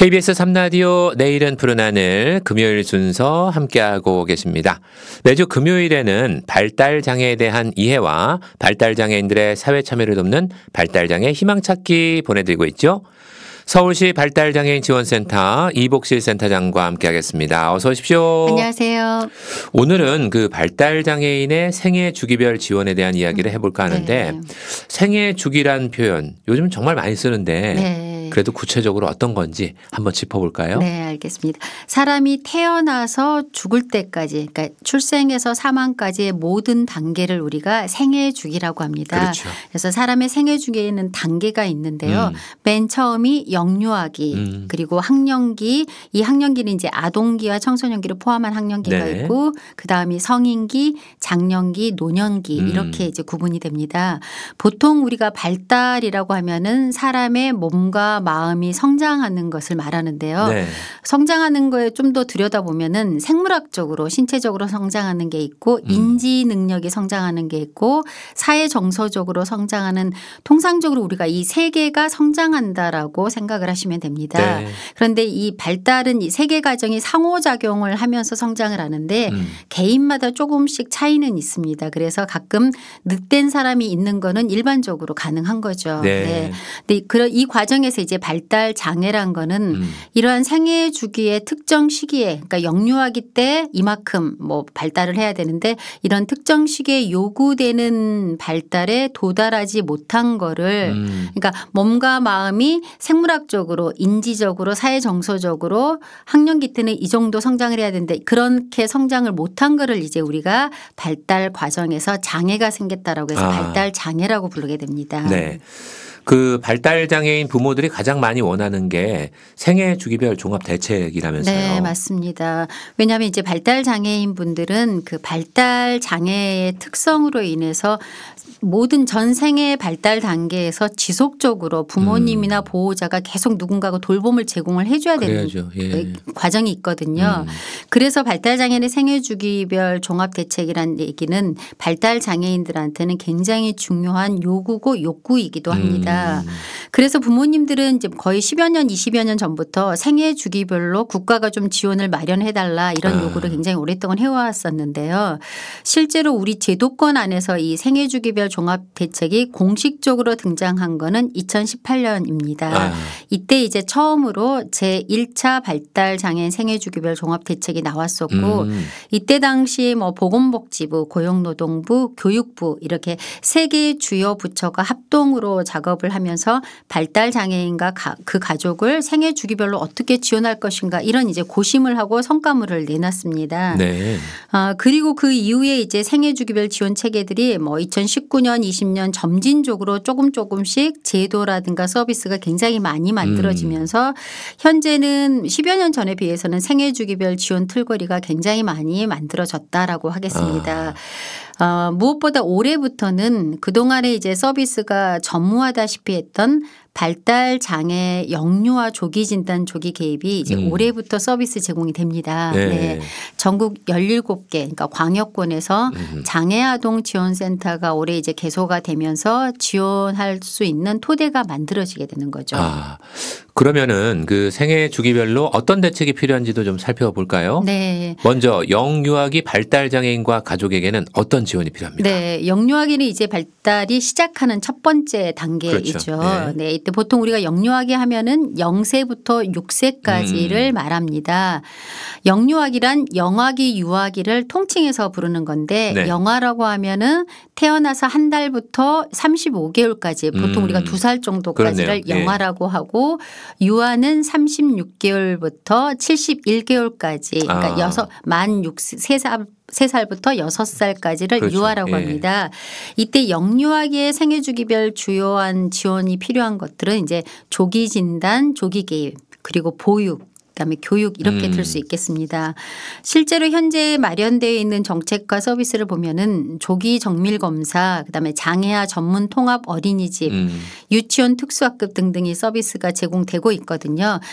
KBS 3라디오 내일은 푸른 하늘 금요일 순서 함께하고 계십니다. 매주 금요일에는 발달장애에 대한 이해와 발달장애인들의 사회 참여를 돕는 발달장애 희망찾기 보내드리고 있죠. 서울시 발달장애인 지원센터 이복실 센터장과 함께하겠습니다. 어서 오십시오. 안녕하세요. 오늘은 그 발달장애인의 생애 주기별 지원에 대한 이야기를 해볼까 하는데 생애 주기란 표현 요즘 정말 많이 쓰는데 그래도 구체적으로 어떤 건지 한번 짚어볼까요? 네, 알겠습니다. 사람이 태어나서 죽을 때까지, 그러니까 출생에서 사망까지의 모든 단계를 우리가 생애 주기라고 합니다. 그렇죠. 그래서 사람의 생애 주기에는 단계가 있는데요. 맨 처음이 영유아기, 그리고 학령기, 이 학령기는 이제 아동기와 청소년기를 포함한 학령기가 있고, 그 다음이 성인기, 장년기, 노년기 이렇게 이제 구분이 됩니다. 보통 우리가 발달이라고 하면은 사람의 몸과 마음이 성장하는 것을 말하는데요. 성장하는 거에 좀 더 들여다보면은 생물학적으로 신체적으로 성장하는 게 있고 인지 능력이 성장하는 게 있고 사회 정서적으로 성장하는 통상적으로 우리가 이 세 개가 성장한다라고 생각을 하시면 됩니다. 그런데 이 발달은 이 세 개 과정이 상호작용을 하면서 성장을 하는데 개인마다 조금씩 차이는 있습니다. 그래서 가끔 늦된 사람이 있는 거는 일반적으로 가능한 거죠. 근데 이 과정에서 이제 발달 장애란 거는 이러한 생애 주기의 특정 시기에 그러니까 영유아기 때 이만큼 뭐 발달을 해야 되는데 이런 특정 시기에 요구되는 발달에 도달하지 못한 거를 그러니까 몸과 마음이 생물학적으로 인지적으로 사회 정서적으로 학령기 때는 이 정도 성장을 해야 되는데 그렇게 성장을 못한 거를 이제 우리가 발달 과정에서 장애가 생겼다라고 해서 발달 장애라고 부르게 됩니다. 그 발달장애인 부모들이 가장 많이 원하는 게 생애 주기별 종합 대책이라면서요. 네, 맞습니다. 왜냐하면 이제 발달장애인 분들은 그 발달장애의 특성으로 인해서 모든 전 생애 발달 단계에서 지속적으로 부모님이나 보호자가 계속 누군가가 돌봄을 제공을 해줘야 되는 과정이 있거든요. 그래서 발달장애인의 생애주기별 종합대책이라는 얘기는 발달장애인들한테는 굉장히 중요한 요구고 욕구이기도 합니다. 그래서 부모님들은 이제 거의 10여 년 20여 년 전부터 생애주기별로 국가가 좀 지원을 마련해달라 이런 요구를 굉장히 오랫동안 해왔었는데요. 실제로 우리 제도권 안에서 이 생애주기별 종합대책이 공식적으로 등장한 거는 2018년입니다. 이때 이제 처음으로 제1차 발달장애인 생애주기별 종합대책이 나왔었고 이때 당시 뭐 보건복지부, 고용노동부, 교육부 이렇게 세 개의 주요 부처가 합동으로 작업을 하면서 발달장애인과 그 가족을 생애주기별로 어떻게 지원할 것인가 이런 이제 고심을 하고 성과물을 내놨습니다. 그리고 그 이후에 이제 생애주기별 지원 체계들이 뭐 2019년 20년 점진적으로 조금씩 제도라든가 서비스가 굉장히 많이 만들어지면서 현재는 10여 년 전에 비해서는 생애주기별 지원 틀거리가 굉장히 많이 만들어졌다라고 하겠습니다. 무엇보다 올해부터는 그동안에 이제 서비스가 전무하다시피 했던 발달장애 영유아 조기 진단 조기 개입이 이제 올해부터 서비스 제공이 됩니다. 전국 17개 그러니까 광역권에서 장애아동 지원센터가 올해 이제 개소가 되면서 지원할 수 있는 토대가 만들어지게 되는 거죠. 그러면은 그 생애 주기별로 어떤 대책이 필요한지도 좀 살펴볼까요? 먼저 영유아기 발달장애인과 가족에게는 어떤 지원이 필요합니까? 영유아기는 이제 발달이 시작하는 첫 번째 단계이죠. 이때 보통 우리가 영유아기 하면은 0세부터 6세까지를 말합니다. 영유아기란 영아기, 유아기를 통칭해서 부르는 건데 영아라고 하면은 태어나서 한 달부터 35개월까지 보통 우리가 2살 정도까지를 영아라고 하고 유아는 36개월부터 71개월까지 그러니까 만 3살부터 6살까지를 유아라고 합니다. 이때 영유아기의 생애주기별 주요한 지원이 필요한 것들은 이제 조기 진단, 조기 개입 그리고 보육 그다음에 교육 이렇게 들 수 있겠습니다. 실제로 현재 마련되어 있는 정책과 서비스를 보면은 조기 정밀 검사 그다음에 장애아 전문 통합 어린이집 유치원 특수학급 등등의 서비스가 제공되고 있거든요.